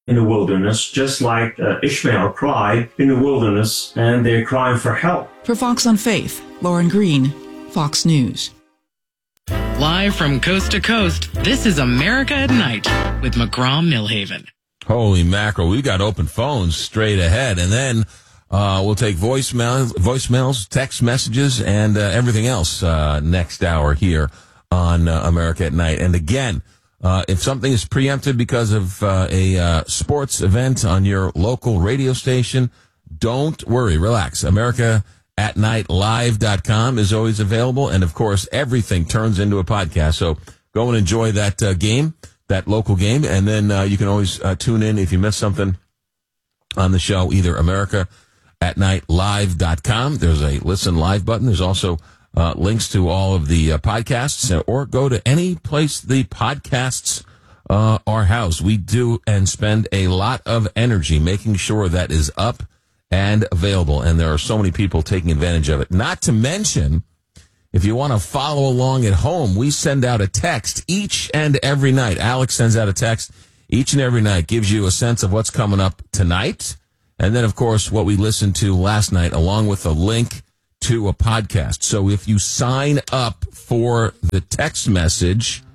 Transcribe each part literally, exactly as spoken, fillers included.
in the wilderness, just like uh, Ishmael cried in the wilderness, and they're crying for help. For Fox on Faith, Lauren Green, Fox News. Live from coast to coast, this is America at Night with McGraw-Millhaven. Holy mackerel, we got open phones straight ahead, and then uh, we'll take voicemails, voicemails, text messages, and uh, everything else uh, next hour here on uh, America at Night. And again, uh, if something is preempted because of uh, a uh, sports event on your local radio station, don't worry, relax. America at night live dot com is always available, and of course, everything turns into a podcast. So go and enjoy that uh, game. that local game, and then uh, you can always uh, tune in if you miss something on the show, either America at night live dot com. There's a listen live button. There's also uh, links to all of the uh, podcasts, or go to any place the podcasts uh, are housed. We do and spend a lot of energy making sure that is up and available, and there are so many people taking advantage of it. Not to mention, if you want to follow along at home, we send out a text each and every night. Alex sends out a text each and every night, gives you a sense of what's coming up tonight. And then, of course, what we listened to last night, along with a link to a podcast. So if you sign up for the text message,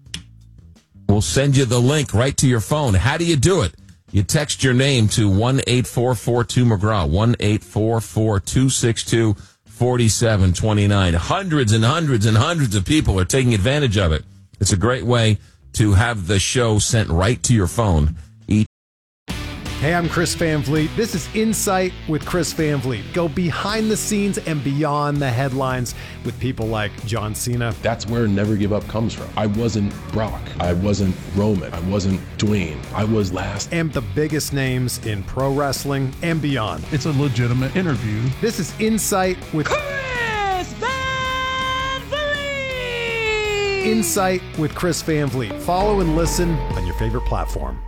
we'll send you the link right to your phone. How do you do it? You text your name to one eight four four two McGraw, one eight four four two six two forty-seven twenty-nine. Hundreds and hundreds and hundreds of people are taking advantage of it. It's a great way to have the show sent right to your phone. Each- Hey, I'm Chris Van Vliet. This is Insight with Chris Van Vliet. Go behind the scenes and beyond the headlines with people like John Cena. That's where Never Give Up comes from. I wasn't Brock. I wasn't Roman. I wasn't Dwayne. I was last. And the biggest names in pro wrestling and beyond. It's a legitimate interview. This is Insight with Chris Van Vliet. Insight with Chris Van Vliet. Follow and listen on your favorite platform.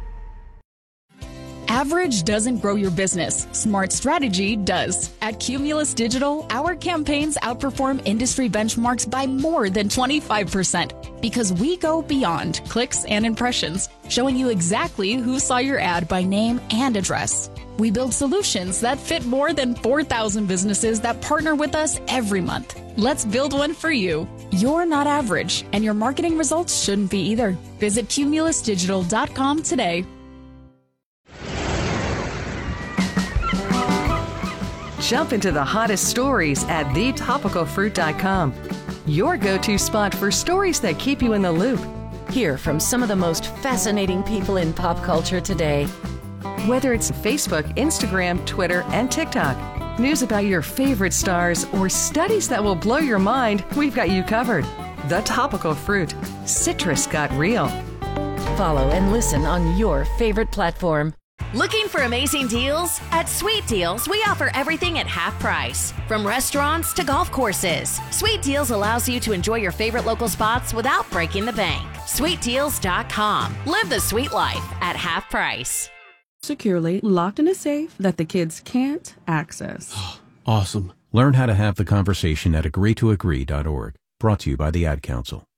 Average doesn't grow your business. Smart strategy does. At Cumulus Digital, our campaigns outperform industry benchmarks by more than twenty-five percent because we go beyond clicks and impressions, showing you exactly who saw your ad by name and address. We build solutions that fit more than four thousand businesses that partner with us every month. Let's build one for you. You're not average, and your marketing results shouldn't be either. Visit cumulus digital dot com today. Jump into the hottest stories at the topical fruit dot com. Your go-to spot for stories that keep you in the loop. Hear from some of the most fascinating people in pop culture today. Whether it's Facebook, Instagram, Twitter, and TikTok, news about your favorite stars, or studies that will blow your mind, we've got you covered. The Topical Fruit. Citrus got real. Follow and listen on your favorite platform. Looking for amazing deals? At Sweet Deals, we offer everything at half price. From restaurants to golf courses, Sweet Deals allows you to enjoy your favorite local spots without breaking the bank. sweet deals dot com. Live the sweet life at half price. Securely locked in a safe that the kids can't access. Awesome. Learn how to have the conversation at agree to agree dot org. Brought to you by the Ad Council.